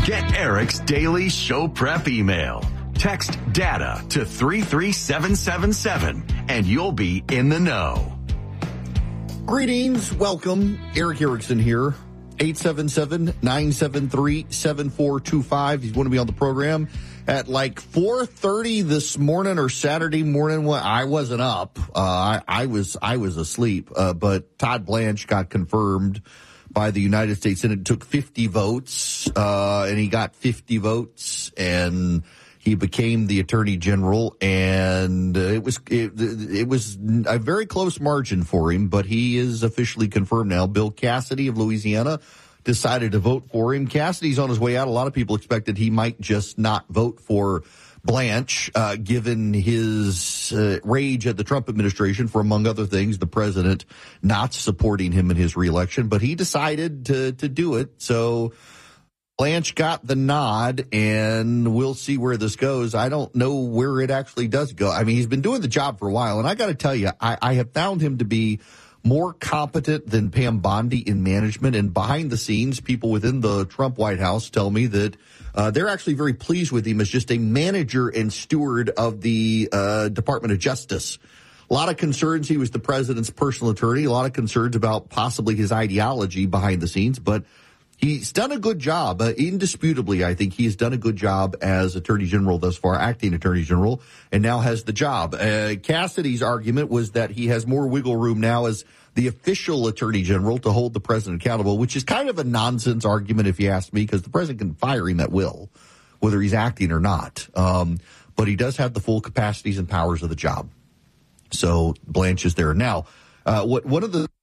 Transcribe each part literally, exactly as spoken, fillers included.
Get Eric's daily show prep email. Text DATA to three three seven seven seven and you'll be in the know. Greetings. Welcome. Eric Erickson here. eight seven seven, nine seven three, seven four two five. He's going to be on the program at like four thirty this morning or Saturday morning. When I wasn't up. Uh, I, I was I was asleep. Uh, but Todd Blanche got confirmed by the United States Senate. It took fifty votes, uh, and he got fifty votes, and he became the Attorney General, and uh, it was it, it was a very close margin for him, but he is officially confirmed now. Bill Cassidy of Louisiana decided to vote for him. Cassidy's on his way out. A lot of people expected he might just not vote for Blanche, uh, given his uh, rage at the Trump administration for, among other things, the president not supporting him in his reelection. But he decided to, to do it. So Blanche got the nod, and we'll see where this goes. I don't know where it actually does go. I mean, he's been doing the job for a while, and I got to tell you, I, I have found him to be more competent than Pam Bondi in management. And behind the scenes, people within the Trump White House tell me that uh, they're actually very pleased with him as just a manager and steward of the uh, Department of Justice. A lot of concerns. He was the president's personal attorney. A lot of concerns about possibly his ideology behind the scenes, but he's done a good job. Uh, indisputably, I think he's done a good job as Attorney General thus far, acting Attorney General, and now has the job. Uh, Cassidy's argument was that he has more wiggle room now as the official Attorney General to hold the president accountable, which is kind of a nonsense argument if you ask me, because the president can fire him at will, whether he's acting or not. Um, but he does have the full capacities and powers of the job. So Blanche is there. Now, uh, what one of the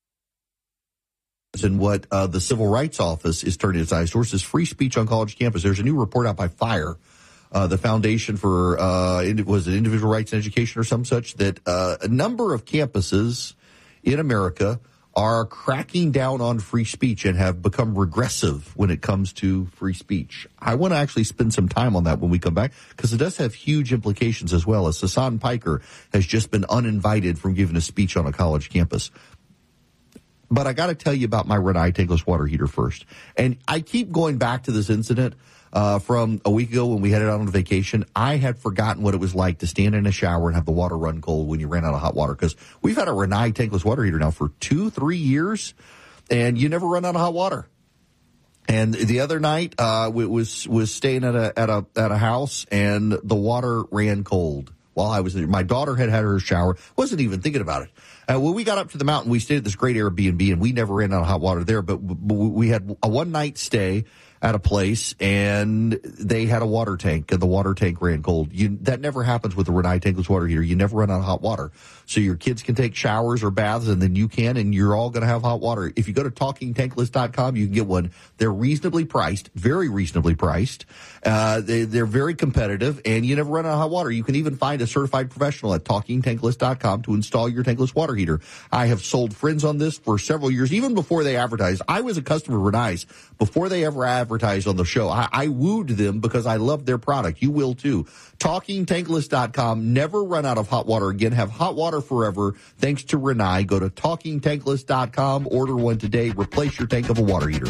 and what uh, the Civil Rights Office is turning its eyes towards is free speech on college campus. There's a new report out by FIRE, uh, the Foundation for, uh, was it Individual Rights and Education or some such, that uh, a number of campuses in America are cracking down on free speech and have become regressive when it comes to free speech. I want to actually spend some time on that when we come back, because it does have huge implications as well, as Hasan Piker has just been uninvited from giving a speech on a college campus. But I got to tell you about my Rinnai tankless water heater first. And I keep going back to this incident uh, from a week ago when we headed out on vacation. I had forgotten what it was like to stand in a shower and have the water run cold when you ran out of hot water, because we've had a Rinnai tankless water heater now for two, three years, and you never run out of hot water. And the other night, uh, we was was staying at a at a at a house, and the water ran cold while I was there. My daughter had had her shower, wasn't even thinking about it. Uh, when we got up to the mountain, we stayed at this great Airbnb, and we never ran out of hot water there, but, but we had a one-night stay at a place, and they had a water tank, and the water tank ran cold. You, that never happens with the Rinnai tankless water heater. You never run out of hot water. So your kids can take showers or baths, and then you can, and you're all going to have hot water. If you go to talking tankless dot com, you can get one. They're reasonably priced, very reasonably priced. Uh, they, they're very competitive, and you never run out of hot water. You can even find a certified professional at talking tankless dot com to install your tankless water heater. I have sold friends on this for several years, even before they advertised. I was a customer of Rinnai's before they ever advertised on the show. I, I wooed them because I loved their product. You will too. talking tankless dot com. Never run out of hot water again. Have hot water forever thanks to Rinnai. Go to talking tankless dot com. Order one today. Replace your tank of a water heater.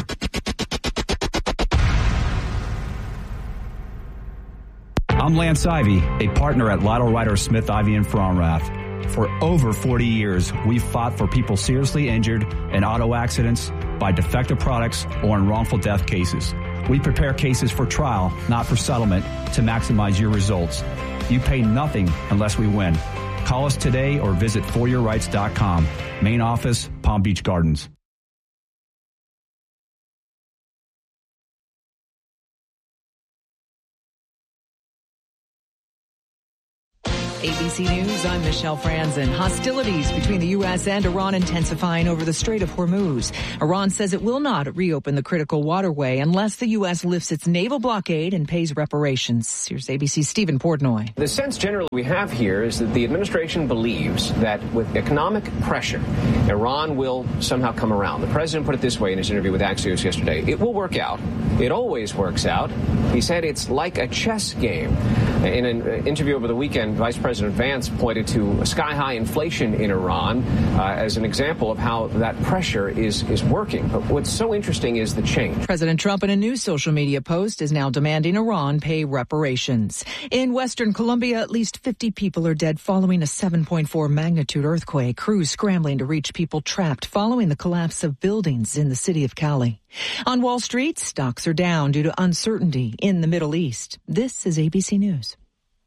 I'm Lance Ivy, a partner at Lytle Ryder Smith Ivy and Fromrath. For over forty years, we've fought for people seriously injured in auto accidents, by defective products, or in wrongful death cases. We prepare cases for trial, not for settlement, to maximize your results. You pay nothing unless we win. Call us today or visit for your rights dot com. Main office, Palm Beach Gardens. A B C News, I'm Michelle Franzen. Hostilities between the U S and Iran intensifying over the Strait of Hormuz. Iran says it will not reopen the critical waterway unless the U S lifts its naval blockade and pays reparations. Here's A B C's Stephen Portnoy. The sense generally we have here is that the administration believes that with economic pressure, Iran will somehow come around. The president put it this way in his interview with Axios yesterday. It will work out. It always works out. He said it's like a chess game. In an interview over the weekend, Vice President President Vance pointed to sky-high inflation in Iran uh, as an example of how that pressure is, is working. But what's so interesting is the change. President Trump, in a new social media post, is now demanding Iran pay reparations. In Western Colombia, at least fifty people are dead following a seven point four magnitude earthquake. Crews scrambling to reach people trapped following the collapse of buildings in the city of Cali. On Wall Street, stocks are down due to uncertainty in the Middle East. This is A B C News.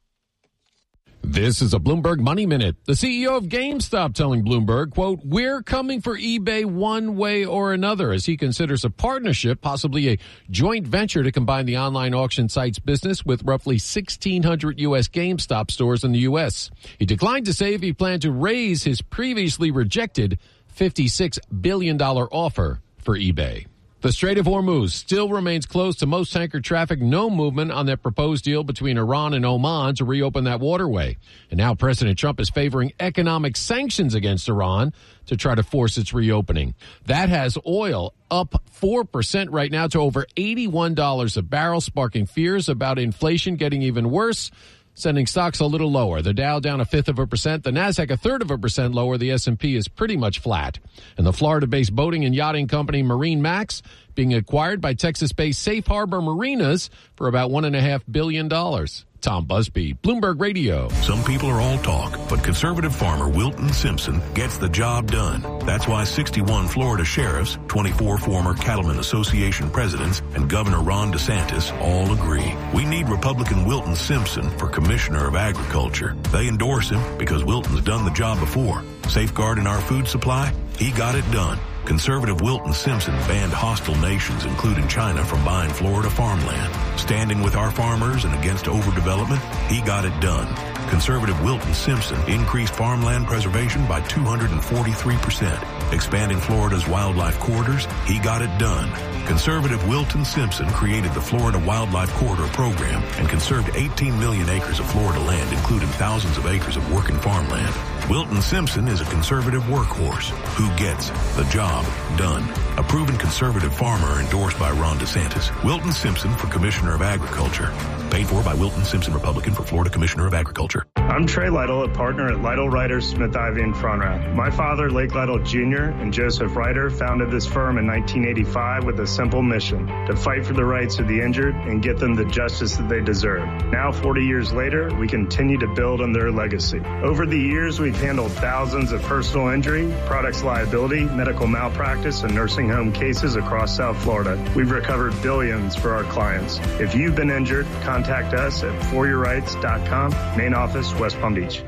This is a Bloomberg Money Minute. The C E O of GameStop telling Bloomberg, quote, "We're coming for eBay one way or another," as he considers a partnership, possibly a joint venture to combine the online auction site's business with roughly sixteen hundred U S GameStop stores in the U S. He declined to say if he planned to raise his previously rejected fifty-six billion dollars offer for eBay. The Strait of Hormuz still remains closed to most tanker traffic. No movement on that proposed deal between Iran and Oman to reopen that waterway. And now President Trump is favoring economic sanctions against Iran to try to force its reopening. That has oil up four percent right now to over eighty-one dollars a barrel, sparking fears about inflation getting even worse, sending stocks a little lower. The Dow down a fifth of a percent. The Nasdaq a third of a percent lower. The S and P is pretty much flat. And the Florida-based boating and yachting company Marine Max being acquired by Texas-based Safe Harbor Marinas for about one and a half billion dollars. Tom Busby, Bloomberg Radio. Some people are all talk, but conservative farmer Wilton Simpson gets the job done. That's why sixty-one Florida sheriffs, twenty-four former Cattlemen Association presidents, and Governor Ron DeSantis all agree. We need Republican Wilton Simpson for Commissioner of Agriculture. They endorse him because Wilton's done the job before. Safeguarding our food supply? He got it done. Conservative Wilton Simpson banned hostile nations, including China, from buying Florida farmland. Standing with our farmers and against overdevelopment, he got it done. Conservative Wilton Simpson increased farmland preservation by two hundred forty-three percent. Expanding Florida's wildlife corridors, he got it done. Conservative Wilton Simpson created the Florida Wildlife Corridor Program and conserved eighteen million acres of Florida land, including thousands of acres of working farmland. Wilton Simpson is a conservative workhorse who gets the job done. A proven conservative farmer endorsed by Ron DeSantis. Wilton Simpson for Commissioner of Agriculture. Paid for by Wilton Simpson, Republican, for Florida Commissioner of Agriculture. I'm Trey Lytle, a partner at Lytle Ryder Smith Ivy in Frontrath. My father, Lake Lytle Junior, and Joseph Ryder founded this firm in nineteen eighty-five with a simple mission: to fight for the rights of the injured and get them the justice that they deserve. Now, forty years later, we continue to build on their legacy. Over the years, we've handled thousands of personal injury, products liability, medical malpractice, and nursing home cases across South Florida. We've recovered billions for our clients. If you've been injured, contact us at for your rights dot com, main office, West Palm Beach.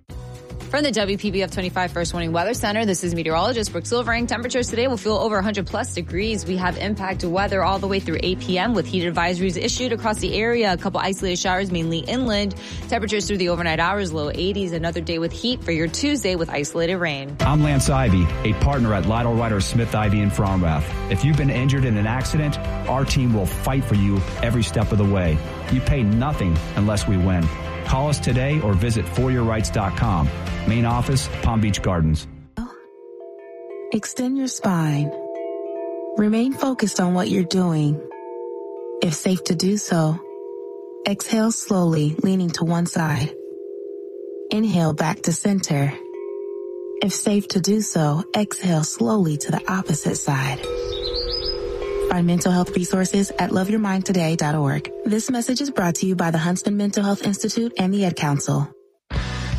From the W P B F twenty-five First Warning Weather Center, this is meteorologist Brooke Silvering. Temperatures today will feel over one hundred plus degrees. We have impact weather all the way through eight p.m. with heat advisories issued across the area. A couple isolated showers, mainly inland. Temperatures through the overnight hours, low eighties. Another day with heat for your Tuesday with isolated rain. I'm Lance Ivy, a partner at Lytle Ryder Smith Ivy in Frontrath. If you've been injured in an accident, our team will fight for you every step of the way. You pay nothing unless we win. Call us today or visit for your rights dot com. Main office, Palm Beach Gardens. Extend your spine. Remain focused on what you're doing. If safe to do so, exhale slowly, leaning to one side. Inhale back to center. If safe to do so, exhale slowly to the opposite side. Find mental health resources at love your mind today dot org. This message is brought to you by the Huntsman Mental Health Institute and the Ad Council.